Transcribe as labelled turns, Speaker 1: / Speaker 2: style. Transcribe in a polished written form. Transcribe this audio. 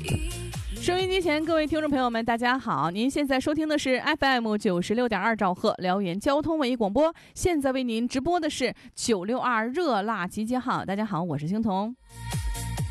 Speaker 1: 收音机前各位听众朋友们大家好，您现在收听的是 FM 96.2兆赫辽源交通文艺广播，现在为您直播的是962热辣集结号。大家好，我是青铜。